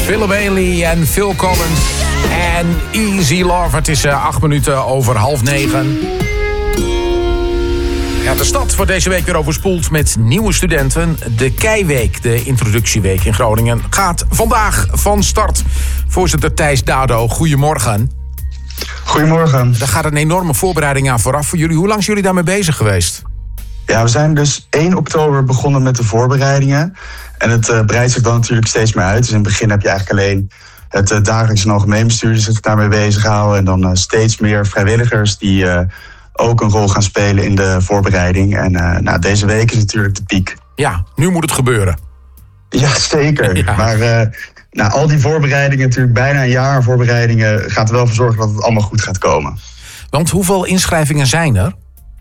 Philip Bailey en Phil Collins en Easy Love. Het is 8 minuten over 8:30. Ja, de stad wordt deze week weer overspoeld met nieuwe studenten. De Keiweek, de introductieweek in Groningen, gaat vandaag van start. Voorzitter Thijs Dado, goedemorgen. Goedemorgen. Daar gaat een enorme voorbereiding aan vooraf voor jullie. Hoe lang zijn jullie daarmee bezig geweest? Ja, we zijn dus 1 oktober begonnen met de voorbereidingen. En het breidt zich dan natuurlijk steeds meer uit. Dus in het begin heb je eigenlijk alleen het dagelijks en algemeen bestuur die zich daarmee bezighouden. En dan steeds meer vrijwilligers die ook een rol gaan spelen in de voorbereiding. En deze week is natuurlijk de piek. Ja, nu moet het gebeuren. Ja, zeker. Ja. Maar al die voorbereidingen, natuurlijk bijna een jaar voorbereidingen, gaat er wel voor zorgen dat het allemaal goed gaat komen. Want hoeveel inschrijvingen zijn er?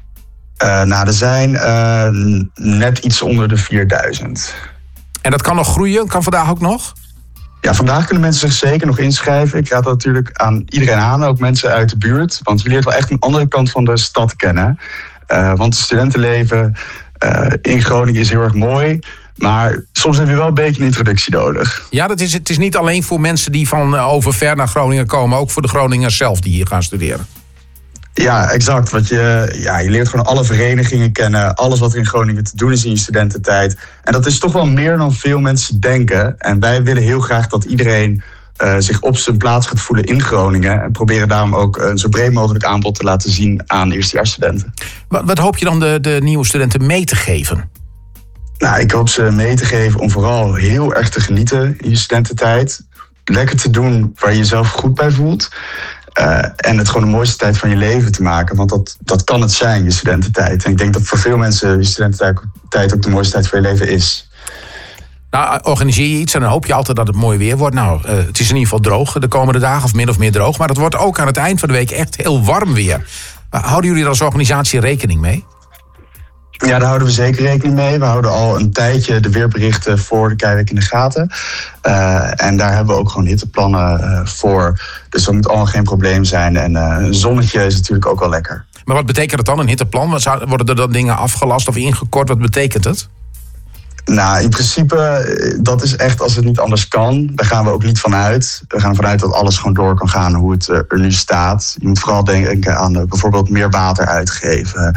Er zijn net iets onder de 4000. En dat kan nog groeien? Kan vandaag ook nog? Ja, vandaag kunnen mensen zich zeker nog inschrijven. Ik raad dat natuurlijk aan iedereen aan, ook mensen uit de buurt. Want je leert wel echt een andere kant van de stad kennen. Want het studentenleven in Groningen is heel erg mooi. Maar soms heb je wel een beetje een introductie nodig. Ja, het is niet alleen voor mensen die van over ver naar Groningen komen. Ook voor de Groningers zelf die hier gaan studeren. Ja, exact. Want je leert gewoon alle verenigingen kennen. Alles wat er in Groningen te doen is in je studententijd. En dat is toch wel meer dan veel mensen denken. En wij willen heel graag dat iedereen zich op zijn plaats gaat voelen in Groningen. En proberen daarom ook een zo breed mogelijk aanbod te laten zien aan eerstejaarsstudenten. Wat hoop je dan de nieuwe studenten mee te geven? Nou, ik hoop ze mee te geven om vooral heel erg te genieten in je studententijd. Lekker te doen waar je jezelf goed bij voelt. En het gewoon de mooiste tijd van je leven te maken. Want dat kan het zijn, je studententijd. En ik denk dat voor veel mensen je studententijd ook de mooiste tijd van je leven is. Nou, organiseer je iets en dan hoop je altijd dat het mooi weer wordt. Nou, het is in ieder geval droog de komende dagen, of min of meer droog. Maar het wordt ook aan het eind van de week echt heel warm weer. Houden jullie er als organisatie rekening mee? Ja, daar houden we zeker rekening mee. We houden al een tijdje de weerberichten voor de Keiweek in de gaten. En daar hebben we ook gewoon hitteplannen voor. Dus dat moet allemaal geen probleem zijn. En een zonnetje is natuurlijk ook wel lekker. Maar wat betekent het dan, een hitteplan? Worden er dan dingen afgelast of ingekort? Wat betekent het? Nou, in principe, dat is echt als het niet anders kan. Daar gaan we ook niet van uit. We gaan ervan uit dat alles gewoon door kan gaan hoe het er nu staat. Je moet vooral denken aan bijvoorbeeld meer water uitgeven.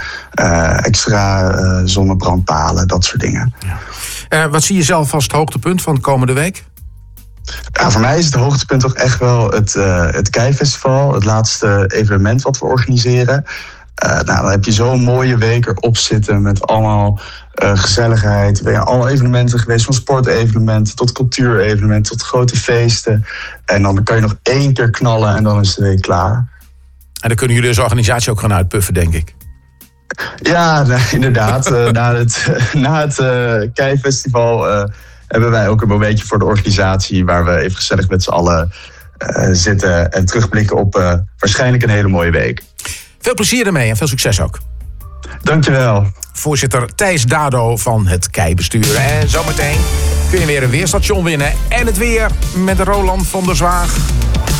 Extra zonnebrandpalen, dat soort dingen. Ja. Wat zie je zelf als het hoogtepunt van de komende week? Ja, voor mij is het hoogtepunt toch echt wel het Keifestival. Het laatste evenement wat we organiseren. Dan heb je zo'n mooie week erop zitten met allemaal gezelligheid. Ben je alle evenementen geweest, van sportevenementen tot cultuurevenementen tot grote feesten. En dan kan je nog 1 keer knallen en dan is de week klaar. En dan kunnen jullie als organisatie ook gaan uitpuffen, denk ik. Ja, inderdaad. Na het Keifestival hebben wij ook een momentje voor de organisatie waar we even gezellig met z'n allen zitten en terugblikken op waarschijnlijk een hele mooie week. Veel plezier ermee en veel succes ook. Dankjewel. Voorzitter Thijs Dado van het Keibestuur. En zometeen kun je weer een weerstation winnen. En het weer met Roland van der Zwaag.